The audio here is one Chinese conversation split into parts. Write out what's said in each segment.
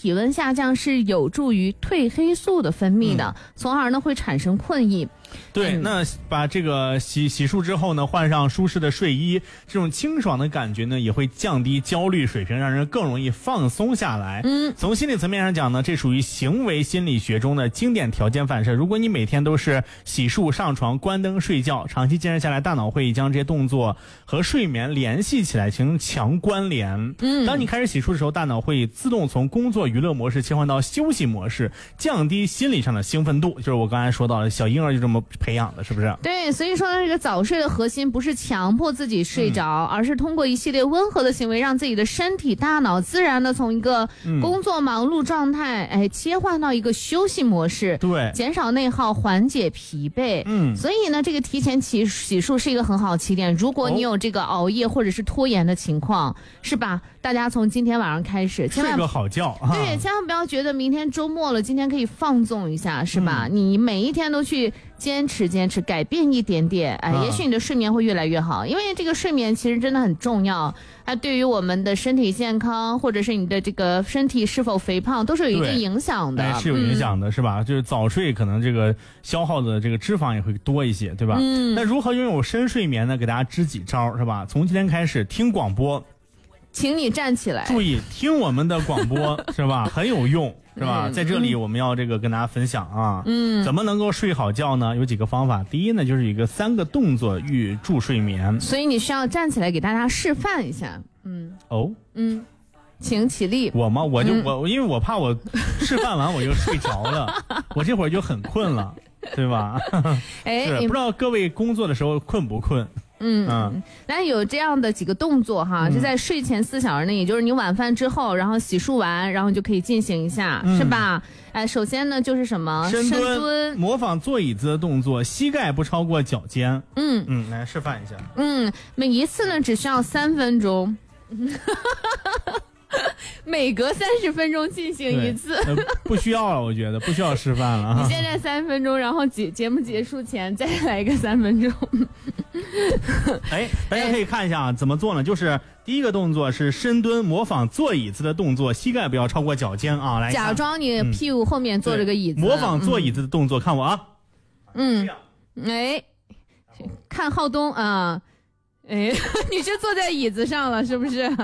体温下降是有助于褪黑素的分泌的，从而呢会产生困意。 对，那把这个洗漱之后呢，换上舒适的睡衣，这种清爽的感觉呢，也会降低焦虑水平，让人更容易放松下来。从心理层面上讲呢，这属于行为心理学中的经典条件反射。如果你每天都是洗漱、上床、关灯睡觉，长期坚持下来，大脑会将这些动作和睡眠联系起来，形成强关联。当你开始洗漱的时候，大脑会自动从工作娱乐模式切换到休息模式，降低心理上的兴奋度。就是我刚才说到的，小婴儿就这么培养的，是不是？ 对，所以说呢，这个早睡的核心不是强迫自己睡着，而是通过一系列温和的行为，让自己的身体、大脑自然的从一个工作忙碌状态，切换到一个休息模式， 对， 减少内耗，缓解疲惫。所以呢，这个提前洗漱是一个很好的起点。如果你有这个熬夜或者是拖延的情况，是吧？大家从今天晚上开始，千万睡个好觉。 对，千万不要觉得明天周末了，今天可以放纵一下，是吧？你每一天都去坚持，改变一点点，也许你的睡眠会越来越好。因为这个睡眠其实真的很重要，它对于我们的身体健康，或者是你的这个身体是否肥胖，都是有一定影响的。 是有影响的，是吧？就是早睡可能这个消耗的这个脂肪也会多一些，对吧？那如何拥有深睡眠呢？给大家支几招，是吧？从今天开始听广播， 请你站起来， 注意听我们的广播，是吧？很有用，是吧？在这里我们要这个跟大家分享啊，怎么能够睡好觉呢？有几个方法。第一呢，就是一个3个动作预助睡眠， 所以你需要站起来给大家示范一下。请起立。 我吗？我因为我怕我示范完我就睡着了，我这会儿就很困了，对吧？不知道各位工作的时候困不困？ 那有这样的几个动作哈，是在睡前4小时内，也就是你晚饭之后，然后洗漱完，然后就可以进行一下，是吧？首先呢就是什么？ 深蹲，模仿坐椅子的动作，膝盖不超过脚尖。来示范一下。 每一次呢只需要3分钟。每隔30分钟进行一次。 不需要了，我觉得不需要示范了。 你现在3分钟，然后节目结束前再来一个3分钟。 大家可以看一下怎么做呢？就是第一个动作是深蹲，模仿坐椅子的动作，膝盖不要超过脚尖啊。来， 假装你屁股后面坐着个椅子， 模仿坐椅子的动作，看我啊。 看浩东啊。你是坐在椅子上了是不是？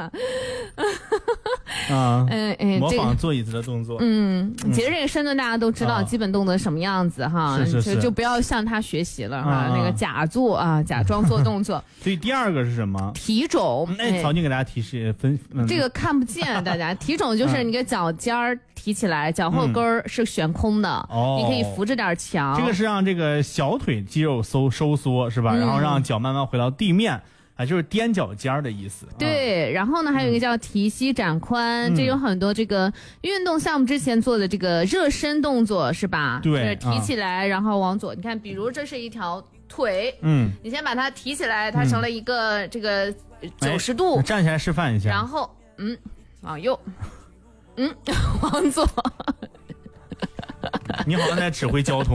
模仿坐椅子的动作。 其实这个深蹲大家都知道基本动作什么样子哈，就不要向他学习了哈。那个假做啊，假装做动作。 所以第2个是什么？ 提踵。 曹静给大家提示这个看不见大家。提踵就是你个脚尖儿提起来，脚后跟儿是悬空的，你可以扶着点墙。 这个是让这个小腿肌肉收缩是吧？然后让脚慢慢回到地面。就是踮脚尖的意思。 对，然后呢还有一个叫提膝展髋，这有很多这个运动项目之前做的这个热身动作是吧？ 对， 就是提起来然后往左，你看比如这是一条腿，你先把它提起来，它成了一个这个90度， 站起来示范一下， 然后往右，往左。 你好像在指挥交通。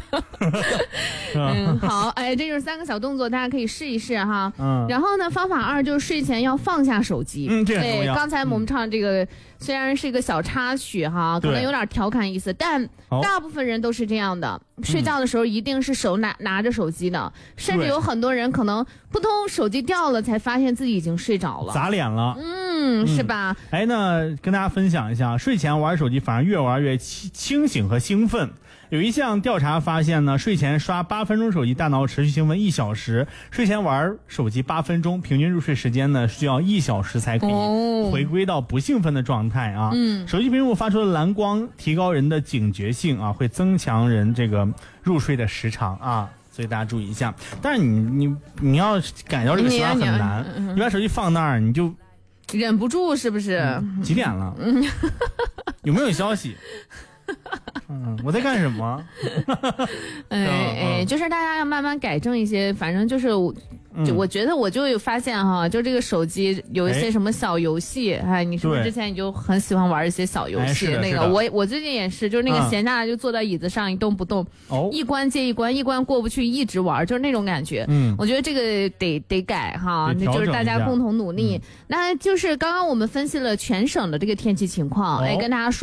好，这就是3个小动作，大家可以试一试哈。然后呢，方法2就是睡前要放下手机。 这很重要。 刚才我们唱这个虽然是一个小插曲哈，可能有点调侃意思，但大部分人都是这样的。睡觉的时候一定是手拿着手机的，甚至有很多人可能扑通手机掉了，才发现自己已经睡着了， 砸脸了。 是吧？ 那跟大家分享一下，睡前玩手机反而越玩越清醒和兴奋。有一项调查发现呢，睡前刷8分钟手机，大脑持续兴奋1小时；睡前玩手机8分钟，平均入睡时间呢需要1小时才可以回归到不兴奋的状态啊。手机屏幕发出的蓝光提高人的警觉性啊，会增强人这个入睡的时长啊。所以大家注意一下。但是你要改掉这个习惯很难，你把手机放那儿你就忍不住，是不是？ 几点了？有没有消息？我在干什么？ 就是大家要慢慢改正一些，反正就是我觉得我就有发现哈，就这个手机有一些什么小游戏，你是不是之前你就很喜欢玩一些小游戏？那个我最近也是，就是那个闲下来就坐在椅子上一动不动，一关接一关，一关过不去一直玩，就是那种感觉。我觉得这个得改哈，那就是大家共同努力。那就是刚刚我们分析了全省的这个天气情况，跟大家说。